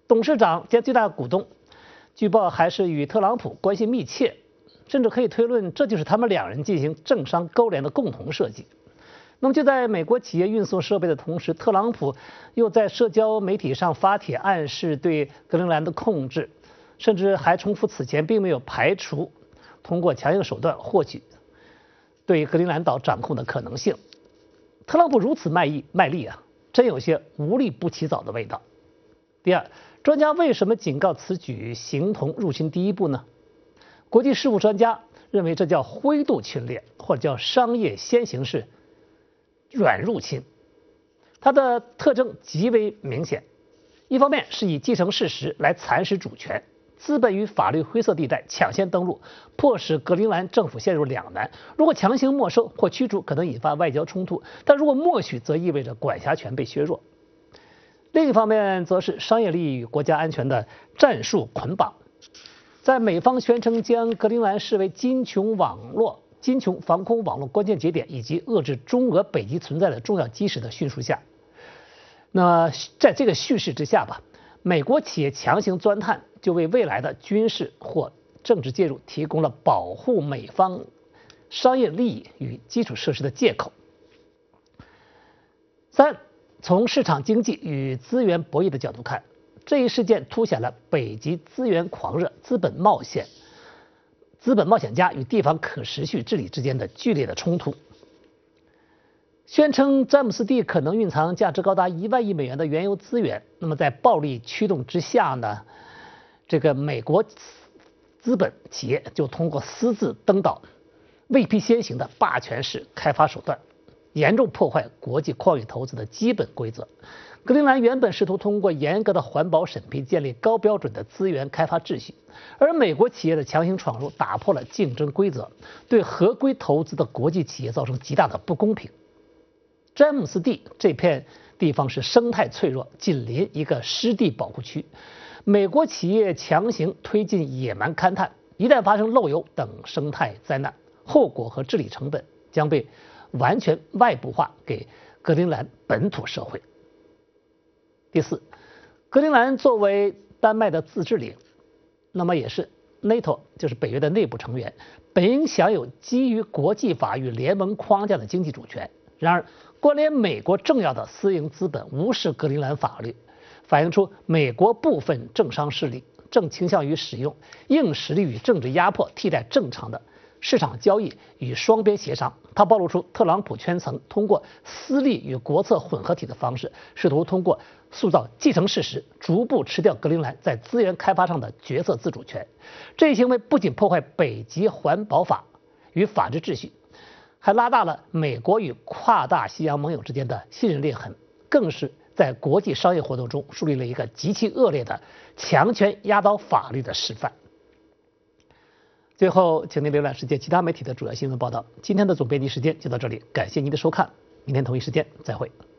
董事长兼最大股东，据报还是与特朗普关系密切，甚至可以推论这就是他们两人进行政商勾连的共同设计。那么就在美国企业运送设备的同时，特朗普又在社交媒体上发帖暗示对格陵兰的控制，甚至还重复此前并没有排除通过强硬手段获取对格陵兰岛掌控的可能性。特朗普如此卖力啊，真有些无利不起早的味道。第二，专家为什么警告此举形同入侵第一步呢？国际事务专家认为这叫灰度侵略，或者叫商业先行式软入侵。它的特征极为明显，一方面是以继承事实来蚕食主权，资本与法律灰色地带抢先登陆，迫使格陵兰政府陷入两难。如果强行没收或驱逐，可能引发外交冲突；但如果默许，则意味着管辖权被削弱。另一方面，则是商业利益与国家安全的战术捆绑。在美方宣称将格陵兰视为金琼防空网络关键节点以及遏制中俄北极存在的重要基石的叙述下，那在这个叙事之下吧，美国企业强行钻探，就为未来的军事或政治介入提供了保护美方商业利益与基础设施的借口。三，从市场经济与资源博弈的角度看，这一事件凸显了北极资源狂热、资本冒险家与地方可持续治理之间的剧烈的冲突。宣称詹姆斯地可能蕴藏价值高达1万亿美元的原油资源，那么在暴力驱动之下呢，这个美国资本企业就通过私自登岛、未批先行的霸权式开发手段，严重破坏国际矿业投资的基本规则。格陵兰原本试图通过严格的环保审批建立高标准的资源开发秩序，而美国企业的强行闯入打破了竞争规则，对合规投资的国际企业造成极大的不公平。詹姆斯地这片地方是生态脆弱，紧邻一个湿地保护区，美国企业强行推进野蛮勘探，一旦发生漏油等生态灾难，后果和治理成本将被完全外部化给格陵兰本土社会。第四，格陵兰作为丹麦的自治领，那么也是 NATO 就是北约的内部成员，本应享有基于国际法与联盟框架的经济主权。然而，关联美国重要的私营资本无视格陵兰法律，反映出美国部分政商势力正倾向于使用硬实力与政治压迫替代正常的市场交易与双边协商。它暴露出特朗普圈层通过私利与国策混合体的方式，试图通过塑造既成事实，逐步吃掉格陵兰在资源开发上的角色自主权。这一行为不仅破坏北极环保法与法治秩序，还拉大了美国与跨大西洋盟友之间的信任裂痕，更是在国际商业活动中树立了一个极其恶劣的强权压倒法律的示范。最后，请您浏览世界其他媒体的主要新闻报道。今天的总编辑时间就到这里，感谢您的收看，明天同一时间再会。